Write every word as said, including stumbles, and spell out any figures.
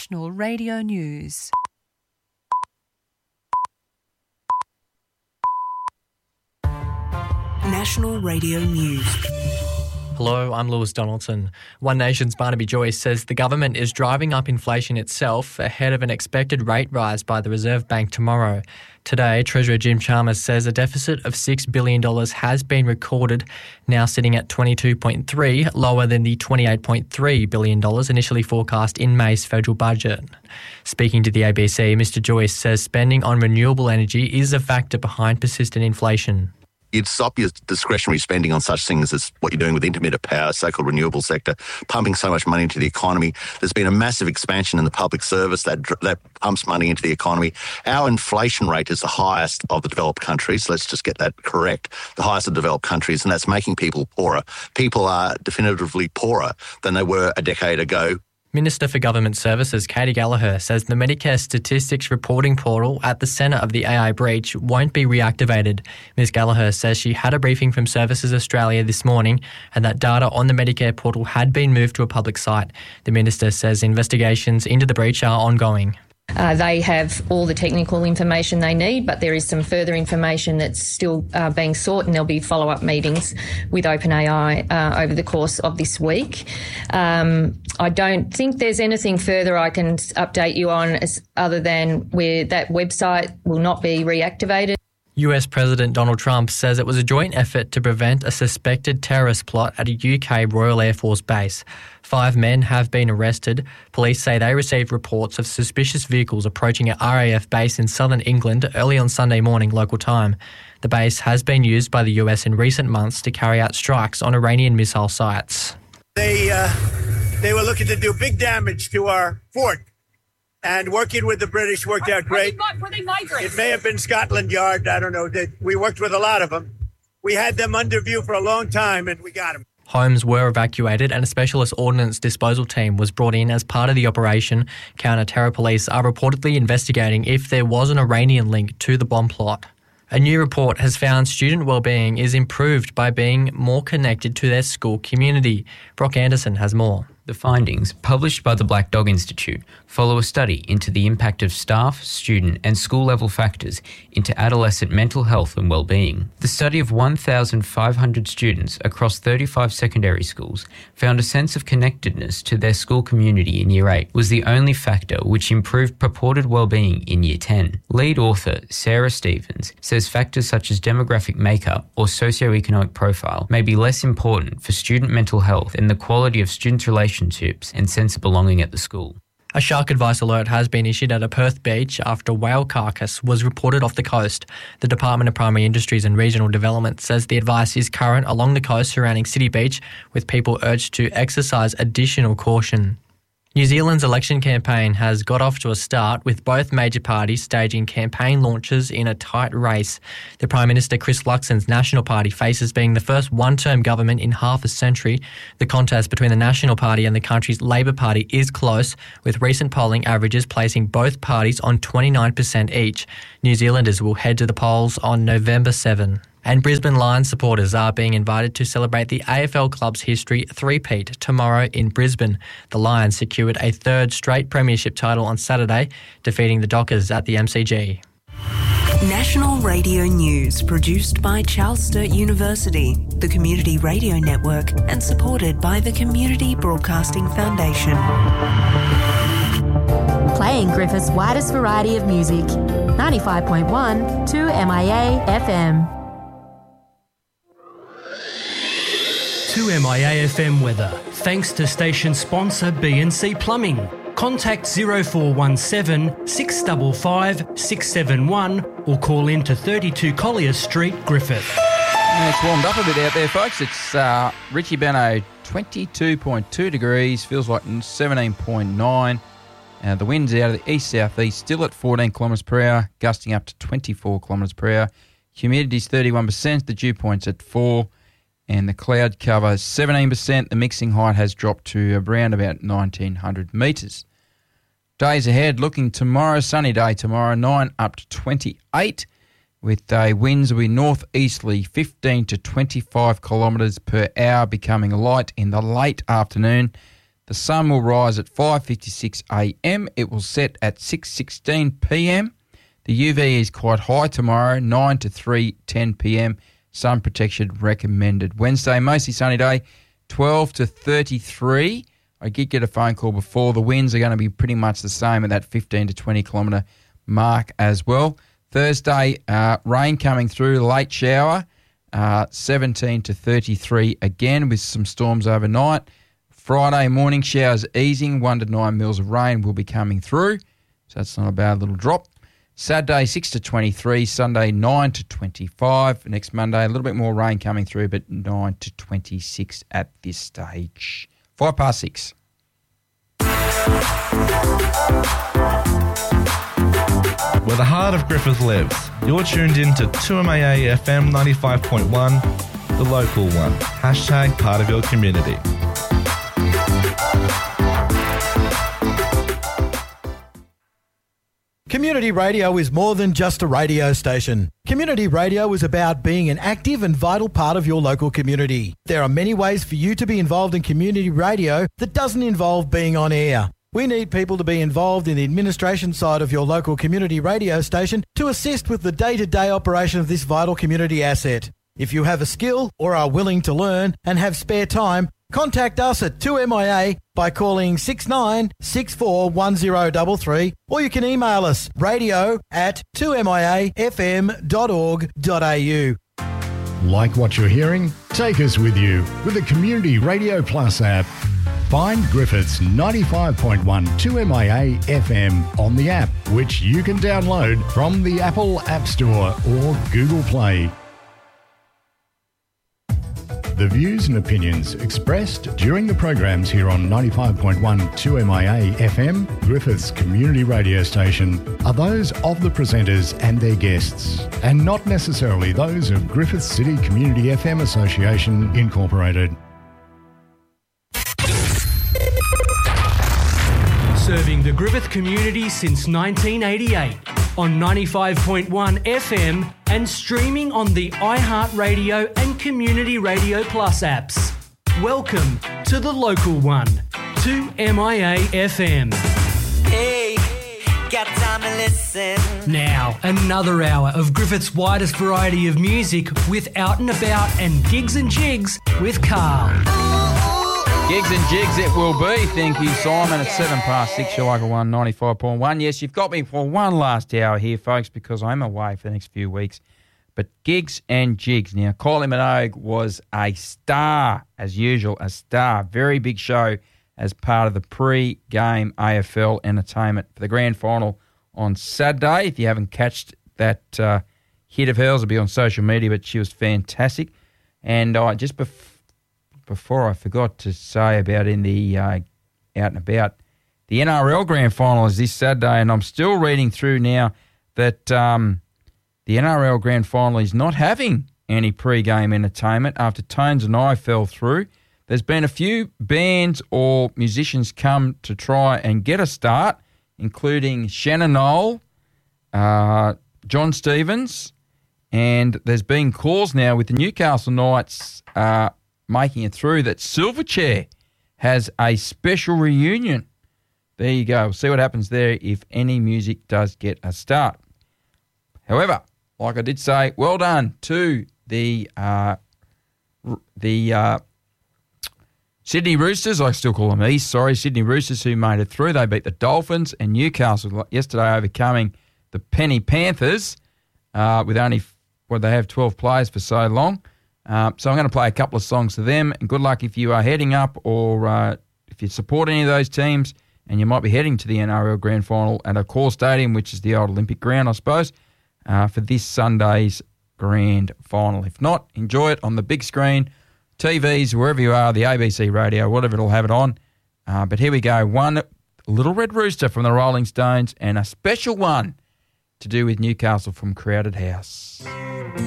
National Radio News. National Radio News. Hello, I'm Lewis Donaldson. One Nation's Barnaby Joyce says the government is driving up inflation itself ahead of an expected rate rise by the Reserve Bank tomorrow. Today, Treasurer Jim Chalmers says a deficit of six billion dollars has been recorded, now sitting at twenty-two point three, lower than the twenty-eight point three billion dollars initially forecast in May's federal budget. Speaking to the A B C, Mr Joyce says spending on renewable energy is a factor behind persistent inflation. You'd stop your discretionary spending on such things as what you're doing with intermittent power, so-called renewable sector, pumping so much money into the economy. There's been a massive expansion in the public service that that pumps money into the economy. Our inflation rate is the highest of the developed countries. Let's just get that correct. The highest of developed countries, and that's making people poorer. People are definitively poorer than they were a decade ago. Minister for Government Services Katie Gallagher says the Medicare Statistics Reporting Portal at the centre of the A I breach won't be reactivated. Ms Gallagher says she had a briefing from Services Australia this morning and that data on the Medicare portal had been moved to a public site. The minister says investigations into the breach are ongoing. Uh, they have all the technical information they need, but there is some further information that's still uh, being sought, and there'll be follow-up meetings with OpenAI uh, over the course of this week. Um, I don't think there's anything further I can update you on as, other than where that website will not be reactivated. U S President Donald Trump says it was a joint effort to prevent a suspected terrorist plot at a U K Royal Air Force base. Five men have been arrested. Police say they received reports of suspicious vehicles approaching an R A F base in southern England early on Sunday morning local time. The base has been used by the U S in recent months to carry out strikes on Iranian missile sites. They, uh, they were looking to do big damage to our fort. And working with the British worked out great. Were they migrants? It may have been Scotland Yard. I don't know. They, we worked with a lot of them. We had them under view for a long time, and we got them. Homes were evacuated and a specialist ordnance disposal team was brought in as part of the operation. Counter-terror police are reportedly investigating if there was an Iranian link to the bomb plot. A new report has found student wellbeing is improved by being more connected to their school community. Brock Anderson has more. The findings, published by the Black Dog Institute, follow a study into the impact of staff, student and school-level factors into adolescent mental health and well-being. The study of one thousand five hundred students across thirty-five secondary schools found a sense of connectedness to their school community in Year eight was the only factor which improved purported well-being in Year ten. Lead author Sarah Stevens says factors such as demographic makeup or socioeconomic profile may be less important for student mental health than the quality of students' relationships and sense of belonging at the school. A shark advice alert has been issued at a Perth beach after a whale carcass was reported off the coast. The Department of Primary Industries and Regional Development says the advice is current along the coast surrounding City Beach, with people urged to exercise additional caution. New Zealand's election campaign has got off to a start, with both major parties staging campaign launches in a tight race. The Prime Minister Chris Luxon's National Party faces being the first one-term government in half a century. The contest between the National Party and the country's Labor Party is close, with recent polling averages placing both parties on twenty-nine percent each. New Zealanders will head to the polls on November seventh. And Brisbane Lions supporters are being invited to celebrate the A F L club's history three-peat tomorrow in Brisbane. The Lions secured a third straight premiership title on Saturday, defeating the Dockers at the M C G. National Radio News, produced by Charles Sturt University, the Community Radio Network, and supported by the Community Broadcasting Foundation. Playing Griffith's widest variety of music. ninety-five point one, two M I A F M. two M I A F M weather, thanks to station sponsor B and C Plumbing. Contact zero four one seven, six five five, six seven one or call in to thirty-two Collier Street, Griffith. Yeah, it's warmed up a bit out there, folks. It's uh, Richie Beno, twenty-two point two degrees, feels like seventeen point nine. Uh, the wind's out of the east-south-east, still at fourteen kilometres per hour, gusting up to twenty-four kilometres per hour. Humidity's thirty-one percent, the dew point's at four. And the cloud cover is seventeen percent. The mixing height has dropped to around about nineteen hundred metres. Days ahead, looking tomorrow, sunny day tomorrow, nine up to twenty-eight, with uh, winds will be northeasterly, fifteen to twenty-five kilometres per hour, becoming light in the late afternoon. The sun will rise at five fifty-six a m. It will set at six sixteen p m. The U V is quite high tomorrow, nine to three ten p m. Sun protection recommended. Wednesday, mostly sunny day, twelve to thirty-three. I did get a phone call before. The winds are going to be pretty much the same at that fifteen to twenty kilometre mark as well. Thursday, uh, rain coming through, late shower, uh, seventeen to thirty-three again with some storms overnight. Friday, morning showers easing, one to nine mils of rain will be coming through. So that's not a bad little drop. Saturday, six to twenty-three. Sunday, nine to twenty-five. Next Monday, a little bit more rain coming through, but nine to twenty-six at this stage. Five past six. Where the heart of Griffith lives. You're tuned in to two M A A F M ninety-five point one, the local one. Hashtag part of your community. Community radio is more than just a radio station. Community radio is about being an active and vital part of your local community. There are many ways for you to be involved in community radio that doesn't involve being on air. We need people to be involved in the administration side of your local community radio station to assist with the day-to-day operation of this vital community asset. If you have a skill or are willing to learn and have spare time, contact us at two M I A by calling six nine six four one zero three three, or you can email us radio at two M I A F M dot org dot A U. Like what you're hearing? Take us with you with the Community Radio Plus app. Find Griffith's ninety-five point one two M I A F M on the app, which you can download from the Apple App Store or Google Play. The views and opinions expressed during the programs here on ninety-five point one two M I A F M, Griffith's community radio station, are those of the presenters and their guests, and not necessarily those of Griffith City Community F M Association Incorporated. Serving the Griffith community since nineteen eighty-eight on ninety-five point one F M and streaming on the iHeartRadio and Community Radio Plus apps. Welcome to the local one, two M I A F M. Hey, got time to listen. Now, another hour of Griffith's widest variety of music with Out and About and Gigs and Jigs with Carl. Gigs and Jigs it will be. Thank you, Simon. It's seven past six. You're like a one, ninety-five point one. Yes, you've got me for one last hour here, folks, because I'm away for the next few weeks. But Gigs and Jigs. Now, Kylie Minogue was a star, as usual, a star. Very big show as part of the pre-game A F L entertainment for the grand final on Saturday. If you haven't catched that uh, hit of hers, it'll be on social media, but she was fantastic. And uh, just before... Before I forgot to say about in the uh, Out and About, the N R L Grand Final is this Saturday, and I'm still reading through now that um, the N R L Grand Final is not having any pre-game entertainment after Tones and I fell through. There's been a few bands or musicians come to try and get a start, including Shannon Knoll, uh, John Stevens, and there's been calls now with the Newcastle Knights uh, making it through that Silverchair has a special reunion. There you go. We'll see what happens there if any music does get a start. However, like I did say, well done to the uh, the uh, Sydney Roosters. I still call them East, sorry, Sydney Roosters, who made it through. They beat the Dolphins, and Newcastle yesterday overcoming the Penny Panthers uh, with only, well, they have twelve players for so long. Um, so I'm going to play a couple of songs to them, and good luck if you are heading up or uh, if you support any of those teams, and you might be heading to the N R L Grand Final at Accor Stadium, which is the old Olympic ground, I suppose, uh, for this Sunday's Grand Final. If not, enjoy it on the big screen, T Vs, wherever you are, the A B C radio, whatever it'll have it on. Uh, but here we go. One Little Red Rooster from the Rolling Stones, and a special one to do with Newcastle from Crowded House.